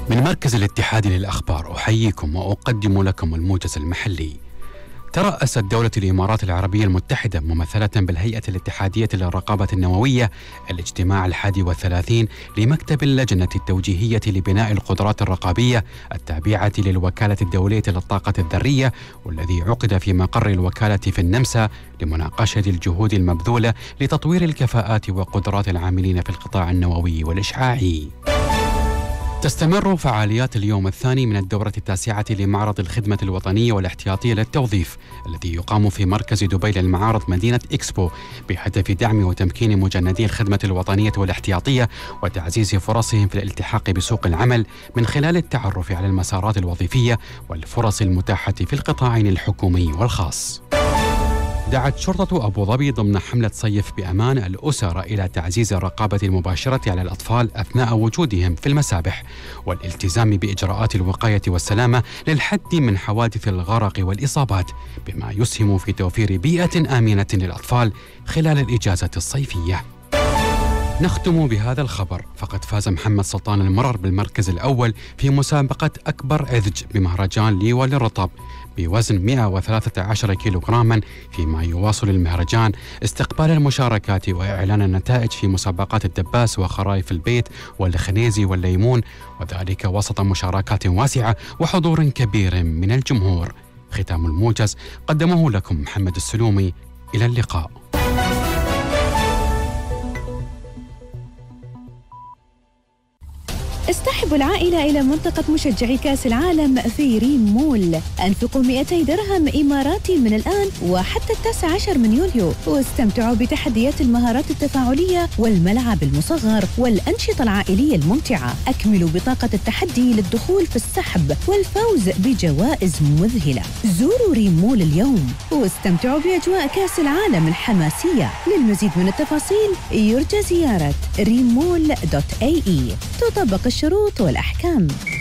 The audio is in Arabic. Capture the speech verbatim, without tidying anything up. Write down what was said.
من مركز الاتحاد للأخبار أحييكم وأقدم لكم الموجز المحلي. ترأست دولة الإمارات العربية المتحدة ممثلة بالهيئة الاتحادية للرقابة النووية الاجتماع الحادي والثلاثين لمكتب اللجنة التوجيهية لبناء القدرات الرقابية التابعة للوكالة الدولية للطاقة الذرية، والذي عقد في مقر الوكالة في النمسا لمناقشة الجهود المبذولة لتطوير الكفاءات وقدرات العاملين في القطاع النووي والإشعاعي. تستمر فعاليات اليوم الثاني من الدورة التاسعة لمعرض الخدمة الوطنية والاحتياطية للتوظيف الذي يقام في مركز دبي للمعارض مدينة إكسبو بهدف دعم وتمكين مجندي الخدمة الوطنية والاحتياطية وتعزيز فرصهم في الالتحاق بسوق العمل من خلال التعرف على المسارات الوظيفية والفرص المتاحة في القطاعين الحكومي والخاص. دعت شرطة أبو ظبي ضمن حملة صيف بأمان الأسر إلى تعزيز الرقابة المباشرة على الأطفال أثناء وجودهم في المسابح والالتزام بإجراءات الوقاية والسلامة للحد من حوادث الغرق والإصابات، بما يسهم في توفير بيئة آمنة للأطفال خلال الإجازة الصيفية. نختم بهذا الخبر، فقد فاز محمد سلطان المرر بالمركز الأول في مسابقة أكبر عذج بمهرجان ليوا للرطب بوزن مئة وثلاثة عشر كيلوغراما، فيما يواصل المهرجان استقبال المشاركات وإعلان النتائج في مسابقات الدباس وخرايف البيت والخنيزي والليمون، وذلك وسط مشاركات واسعة وحضور كبير من الجمهور. ختام الموجز قدمه لكم محمد السلومي، إلى اللقاء. اصطحبوا العائلة إلى منطقة مشجعي كأس العالم في ريم مول. أنفقوا مئتي درهم إماراتي من الآن وحتى التاسع عشر من يوليو، واستمتعوا بتحديات المهارات التفاعلية والملعب المصغر والأنشطة العائلية الممتعة. أكملوا بطاقة التحدي للدخول في السحب والفوز بجوائز مذهلة. زوروا ريم مول اليوم واستمتعوا بأجواء كأس العالم الحماسية. للمزيد من التفاصيل يرجى زيارة ريم مول دوت اي اي. تطبق الشروط والأحكام.